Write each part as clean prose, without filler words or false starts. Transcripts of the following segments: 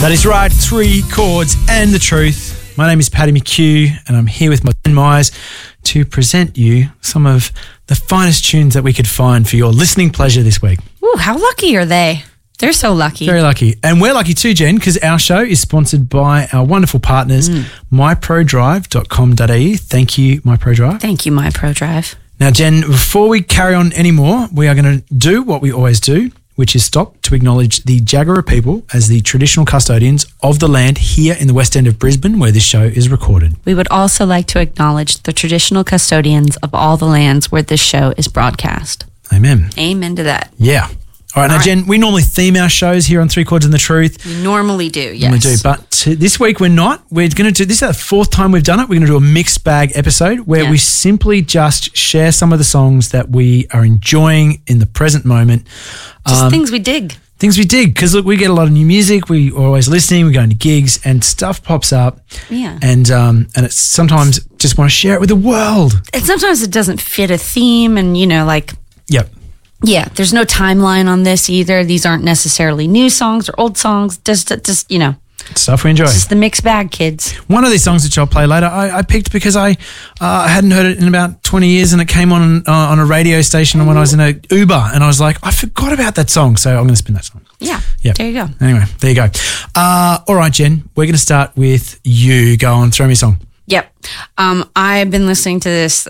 That is right, 3 chords and the truth. My name is Paddy McHugh and I'm here with my friend Myers to present you some of the finest tunes that we could find for your listening pleasure this week. Ooh, how lucky are they? They're so lucky. Very lucky. And we're lucky too, Jen, because our show is sponsored by our wonderful partners, myprodrive.com.au. Thank you, MyProDrive. Thank you, MyProDrive. Now, Jen, before we carry on anymore, we are going to do what we always do, which is stop to acknowledge the Jagera people as the traditional custodians of the land here in the West End of Brisbane, where this show is recorded. We would also like to acknowledge the traditional custodians of all the lands where this show is broadcast. Amen. Amen to that. Yeah. All right, now, Jen, we normally theme our shows here on 3 Chords and the Truth. We normally do, yes. We do, but this week we're not. We're going to do, this is the 4th time we've done it. We're going to do a mixed bag episode where we simply just share some of the songs that we are enjoying in the present moment. Just things we dig. Things we dig, because look, we get a lot of new music. We're always listening. We're going to gigs, and stuff pops up. Yeah, and it's sometimes just want to share it with the world. And sometimes it doesn't fit a theme, and Yep. Yeah, there's no timeline on this either. These aren't necessarily new songs or old songs. Just stuff we enjoy. It's just the mixed bag, kids. One of these songs, which I'll play later, I picked because I hadn't heard it in about 20 years, and it came on a radio station when I was in a Uber, and I was like, I forgot about that song, so I'm going to spin that song. Yeah, yep. There you go. Anyway, there you go. All right, Jen, we're going to start with you. Go on, throw me a song. Yep. I've been listening to this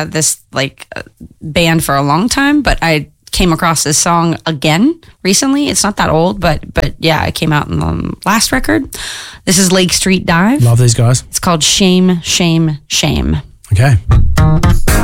band for a long time, but I came across this song again recently. It's not that old, but yeah, it came out in the last record. This is Lake Street Dive. Love these guys. It's called Shame, Shame, Shame. Okay.